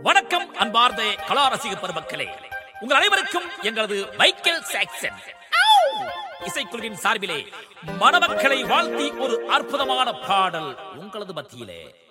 வணக்கம் அன்பார்ந்த கலா ரசிக பெருமக்களே, உங்கள் அனைவருக்கும் எங்களது மைக்கேல் சாக்சன் இசைக்குழுவின் சார்பிலே மணமக்களை வாழ்த்தி ஒரு அற்புதமான பாடல் உங்களது மத்தியிலே.